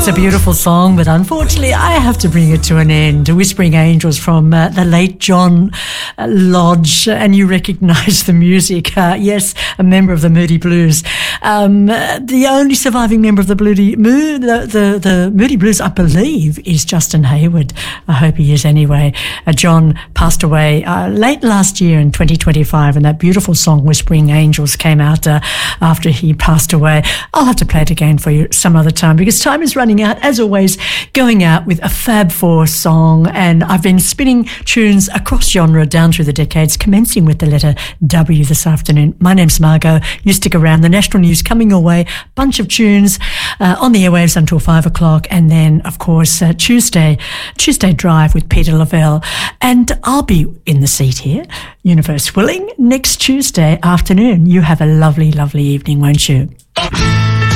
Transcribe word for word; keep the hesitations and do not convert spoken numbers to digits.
It's a beautiful song, but unfortunately I have to bring it to an end. Whispering Angels from uh, the late John uh, Lodge, and you recognise the music. Uh, yes, a member of the Moody Blues. Um, uh, the only surviving member of the, Moody, Mo- the, the, the Moody Blues, I believe, is Justin Hayward. I hope he is anyway. Uh, John passed away uh, late last year in twenty twenty-five, and that beautiful song Whispering Angels came out uh, after he passed away. I'll have to play it again for you some other time because time is running out. As always, going out with a Fab Four song, and I've been spinning tunes across genre down through the decades, commencing with the letter W this afternoon. My name's Margot. You stick around. The national news coming your way. Bunch of tunes uh, on the airwaves until five o'clock, and then, of course, uh, Tuesday, Tuesday Drive with Peter Lavelle. And I'll be in the seat here, universe willing, next Tuesday afternoon. You have a lovely, lovely evening, won't you?